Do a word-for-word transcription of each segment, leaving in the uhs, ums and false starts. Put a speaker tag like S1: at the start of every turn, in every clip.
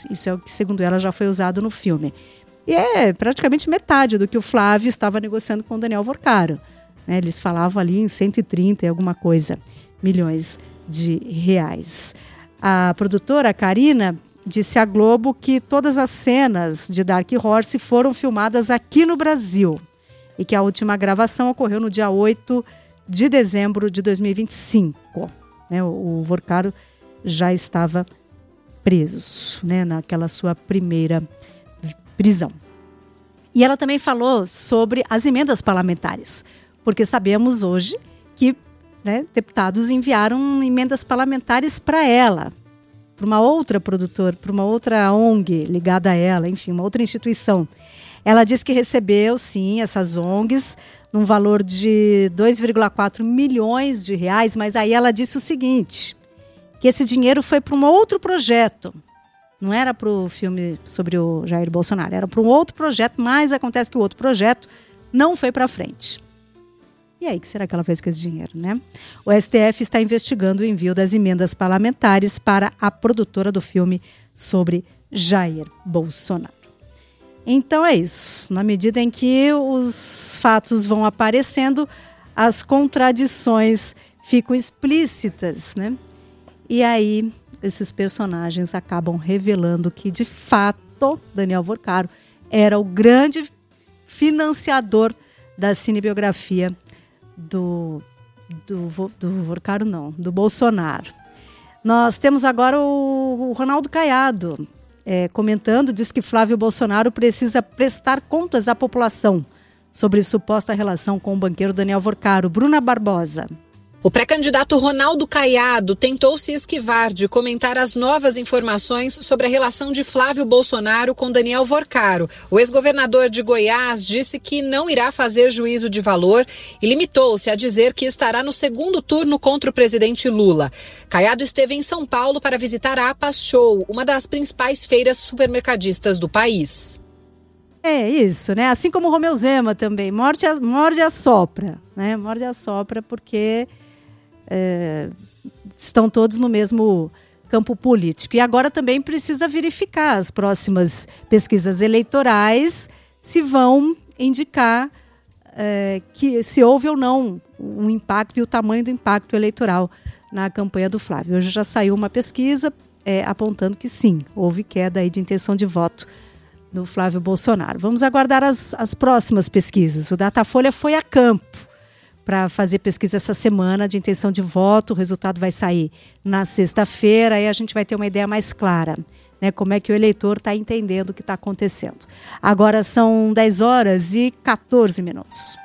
S1: reais. Isso é o que, segundo ela, já foi usado no filme. E é praticamente metade do que o Flávio estava negociando com o Daniel Vorcaro. Né? Eles falavam ali em cento e trinta e alguma coisa milhões de reais. A produtora, a Karina, disse à Globo que todas as cenas de Dark Horse foram filmadas aqui no Brasil e que a última gravação ocorreu no dia oito de dezembro de dois mil e vinte e cinco. Né? O, o Vorcaro já estava preso, né? Naquela sua primeira prisão. E ela também falou sobre as emendas parlamentares, porque sabemos hoje que, né, deputados enviaram emendas parlamentares para ela, para uma outra produtora, para uma outra O N G ligada a ela, enfim, uma outra instituição. Ela disse que recebeu, sim, essas O N Gs num valor de dois vírgula quatro milhões de reais, mas aí ela disse o seguinte, que esse dinheiro foi para um outro projeto. Não era para o filme sobre o Jair Bolsonaro, era para um outro projeto, mas acontece que o outro projeto não foi para frente. E aí, o que será que ela fez com esse dinheiro, né? O S T F está investigando o envio das emendas parlamentares para a produtora do filme sobre Jair Bolsonaro. Então é isso. Na medida em que os fatos vão aparecendo, as contradições ficam explícitas, né? E aí, esses personagens acabam revelando que, de fato, Daniel Vorcaro era o grande financiador da cinebiografia do, do, do Vorcaro, não, do Bolsonaro. Nós temos agora o, o Ronaldo Caiado é, comentando, diz que Flávio Bolsonaro precisa prestar contas à população sobre suposta relação com o banqueiro Daniel Vorcaro. Bruna Barbosa.
S2: O pré-candidato Ronaldo Caiado tentou se esquivar de comentar as novas informações sobre a relação de Flávio Bolsonaro com Daniel Vorcaro. O ex-governador de Goiás disse que não irá fazer juízo de valor e limitou-se a dizer que estará no segundo turno contra o presidente Lula. Caiado esteve em São Paulo para visitar a Apas Show, uma das principais feiras supermercadistas do país.
S1: É isso, né? Assim como o Romeu Zema também, morde a, morde a sopra, né? Morde a sopra porque... É, estão todos no mesmo campo político. E agora também precisa verificar as próximas pesquisas eleitorais se vão indicar é, que se houve ou não um impacto e o tamanho do impacto eleitoral na campanha do Flávio. Hoje já saiu uma pesquisa é, apontando que sim, houve queda aí de intenção de voto no Flávio Bolsonaro. Vamos aguardar as, as próximas pesquisas. O Datafolha foi a campo para fazer pesquisa essa semana de intenção de voto. O resultado vai sair na sexta-feira, aí a gente vai ter uma ideia mais clara, né, como é que o eleitor está entendendo o que está acontecendo. Agora são dez horas e quatorze minutos.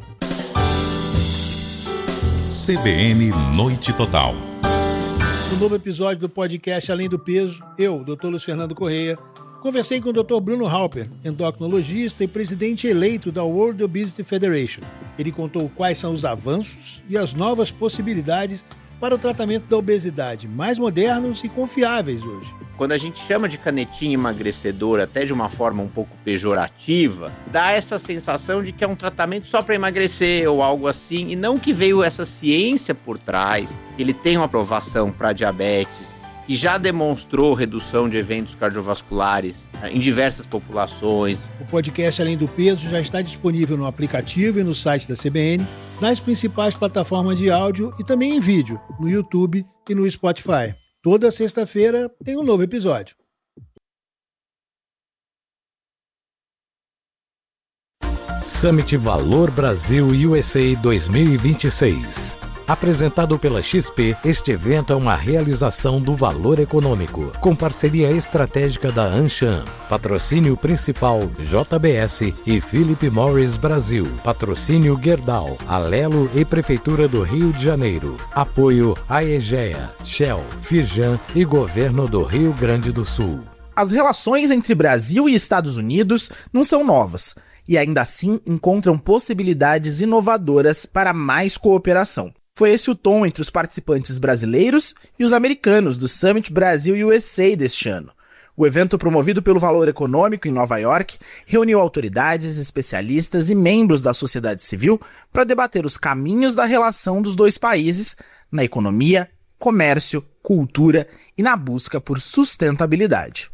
S3: C B N Noite Total.
S4: No novo episódio do podcast Além do Peso, eu, doutor Luiz Fernando Correia, conversei com o doutor Bruno Halper, endocrinologista e presidente eleito da World Obesity Federation. Ele contou quais são os avanços e as novas possibilidades para o tratamento da obesidade, mais modernos e confiáveis hoje.
S5: Quando a gente chama de canetinha emagrecedora, até de uma forma um pouco pejorativa, dá essa sensação de que é um tratamento só para emagrecer ou algo assim, e não que veio essa ciência por trás. Ele tem uma aprovação para diabetes, e já demonstrou redução de eventos cardiovasculares em diversas populações.
S4: O podcast Além do Peso já está disponível no aplicativo e no site da C B N, nas principais plataformas de áudio e também em vídeo, no YouTube e no Spotify. Toda sexta-feira tem um novo episódio.
S6: Summit Valor Brasil U S A dois mil e vinte e seis. Apresentado pela X P, este evento é uma realização do Valor Econômico, com parceria estratégica da Anshan. Patrocínio principal J B S e Philip Morris Brasil. Patrocínio Gerdau, Alelo e Prefeitura do Rio de Janeiro. Apoio Aegea, Shell, Firjan e Governo do Rio Grande do Sul.
S7: As relações entre Brasil e Estados Unidos não são novas, e ainda assim encontram possibilidades inovadoras para mais cooperação. Foi esse o tom entre os participantes brasileiros e os americanos do Summit Brasil U S A deste ano. O evento, promovido pelo Valor Econômico em Nova York, reuniu autoridades, especialistas e membros da sociedade civil para debater os caminhos da relação dos dois países na economia, comércio, cultura e na busca por sustentabilidade.